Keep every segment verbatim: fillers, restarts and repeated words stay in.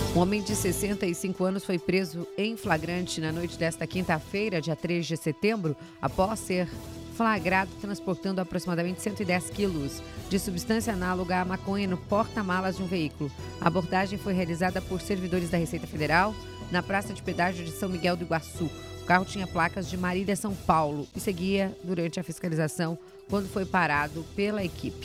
Um homem de sessenta e cinco anos foi preso em flagrante na noite desta quinta-feira, dia três de setembro, após ser flagrado transportando aproximadamente cento e dez quilos de substância análoga à maconha no porta-malas de um veículo. A abordagem foi realizada por servidores da Receita Federal na praça de pedágio de São Miguel do Iguaçu. O carro tinha placas de Marília, São Paulo e seguia durante a fiscalização quando foi parado pela equipe.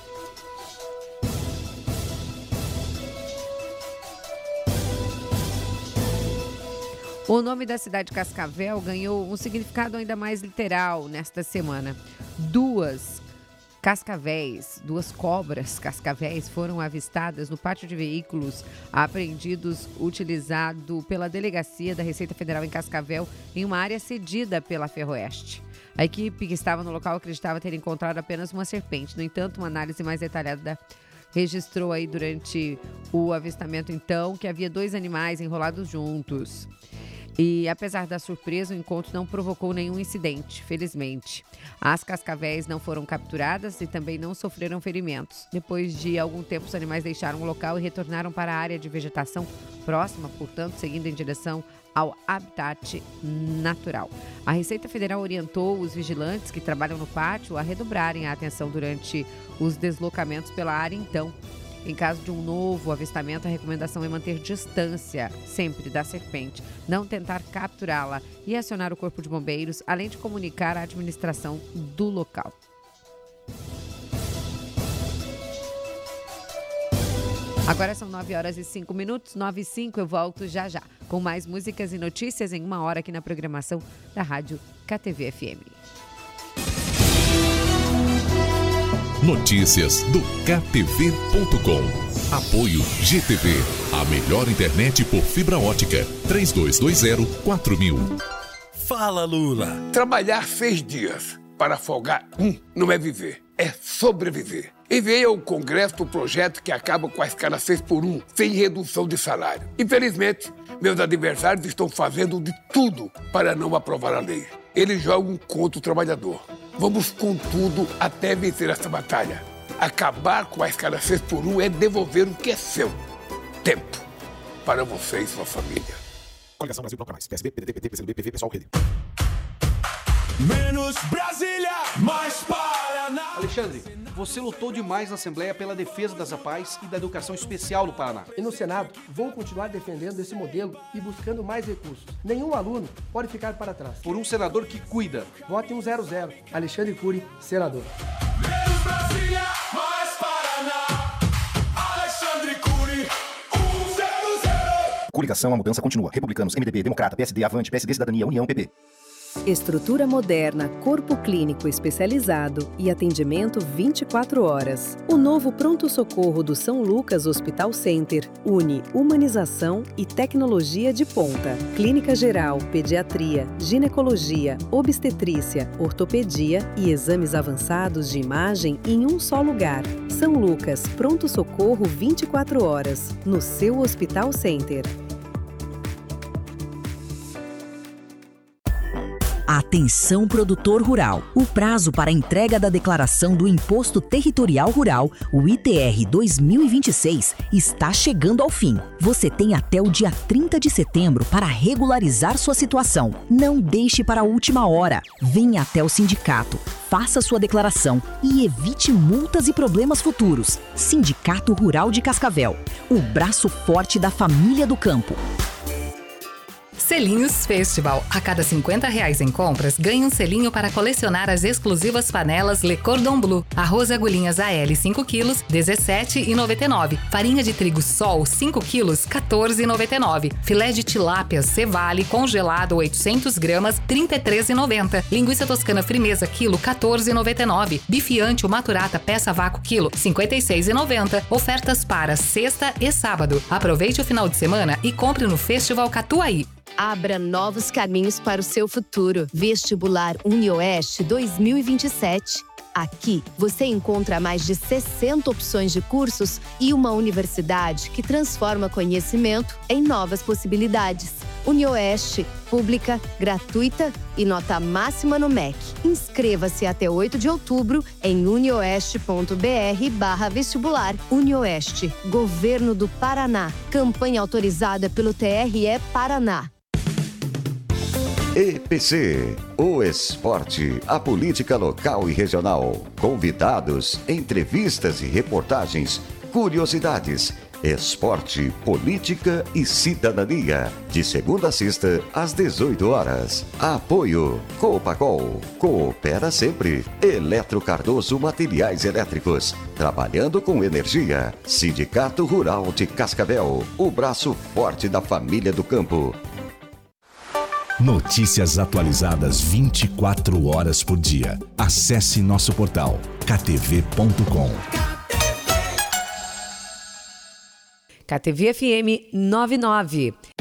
O nome da cidade de Cascavel ganhou um significado ainda mais literal nesta semana. Duas cascavéis, duas cobras cascavéis foram avistadas no pátio de veículos apreendidos utilizado pela Delegacia da Receita Federal em Cascavel, em uma área cedida pela Ferroeste. A equipe que estava no local acreditava ter encontrado apenas uma serpente. No entanto, uma análise mais detalhada registrou aí durante o avistamento, então, que havia dois animais enrolados juntos. E, apesar da surpresa, o encontro não provocou nenhum incidente, felizmente. As cascavéis não foram capturadas e também não sofreram ferimentos. Depois de algum tempo, os animais deixaram o local e retornaram para a área de vegetação próxima, portanto, seguindo em direção ao habitat natural. A Receita Federal orientou os vigilantes que trabalham no pátio a redobrarem a atenção durante os deslocamentos pela área, então. Em caso de um novo avistamento, a recomendação é manter distância sempre da serpente, não tentar capturá-la e acionar o Corpo de Bombeiros, além de comunicar à administração do local. Agora são nove horas e cinco minutos, nove e cinco, eu volto já já, com mais músicas e notícias em uma hora aqui na programação da Rádio K T V F M. Notícias do K T V ponto com. Apoio G T V, a melhor internet por fibra ótica. três dois dois zero quatro mil. Fala, Lula. Trabalhar seis dias para folgar um não é viver, é sobreviver. Enviei ao Congresso o projeto que acaba com a escala seis por um, sem redução de salário. Infelizmente, meus adversários estão fazendo de tudo para não aprovar a lei. Eles jogam contra o trabalhador. Vamos com tudo até vencer essa batalha. Acabar com a escala seis por um é devolver o que é seu. Tempo. Para você e sua família. Coligação Brasil Bloco Mais. P S B, P D T, P T, P C D B, P V, Pessoal, Rede. Menos Brasília, mais Paraná. Alexandre, você lutou demais na Assembleia pela defesa das A P A Es e da educação especial no Paraná. E no Senado, vou continuar defendendo esse modelo e buscando mais recursos. Nenhum aluno pode ficar para trás. Por um senador que cuida. Vote um zero zero. Alexandre Cury, senador. Menos Brasília, mais Paraná. Alexandre Cury, um zero zero. Coligação, a mudança continua. Republicanos, M D B, Democrata, P S D, Avante, P S D, Cidadania, União, P P. Estrutura moderna, corpo clínico especializado e atendimento vinte e quatro horas. O novo pronto-socorro do São Lucas Hospital Center une humanização e tecnologia de ponta. Clínica geral, pediatria, ginecologia, obstetrícia, ortopedia e exames avançados de imagem em um só lugar. São Lucas, pronto-socorro vinte e quatro horas, no seu Hospital Center. Atenção, produtor rural. O prazo para a entrega da declaração do Imposto Territorial Rural, o I T R dois mil e vinte e seis, está chegando ao fim. Você tem até o dia trinta de setembro para regularizar sua situação. Não deixe para a última hora. Venha até o sindicato, faça sua declaração e evite multas e problemas futuros. Sindicato Rural de Cascavel, o braço forte da família do campo. Selinhos Festival. A cada cinquenta reais em compras, ganhe um selinho para colecionar as exclusivas panelas Le Cordon Bleu. Arroz agulhinhas A L cinco quilos, dezessete reais e noventa e nove centavos. Farinha de trigo Sol cinco quilos, quatorze reais e noventa e nove centavos. Filé de tilápia Cevale congelado oitocentos gramas, trinta e três reais e noventa centavos. Linguiça toscana Frimeza quilo, quatorze reais e noventa e nove centavos. Bife Ancho Maturata peça vácuo quilo, cinquenta e seis reais e noventa centavos. Ofertas para sexta e sábado. Aproveite o final de semana e compre no Festival Catuaí. Abra novos caminhos para o seu futuro. Vestibular UniOeste dois mil e vinte e sete. Aqui, você encontra mais de sessenta opções de cursos e uma universidade que transforma conhecimento em novas possibilidades. UniOeste, pública, gratuita e nota máxima no M E C. Inscreva-se até oito de outubro em unioeste.br barra vestibular. UniOeste, Governo do Paraná. Campanha autorizada pelo T R E Paraná. E P C, o esporte, a política local e regional, convidados, entrevistas e reportagens, curiosidades, esporte, política e cidadania, de segunda a sexta às dezoito horas. Apoio Copacol, coopera sempre. Eletro Cardoso Materiais Elétricos, trabalhando com energia. Sindicato Rural de Cascavel, o braço forte da família do campo. Notícias atualizadas vinte e quatro horas por dia. Acesse nosso portal k t v ponto com. K T V F M noventa e nove.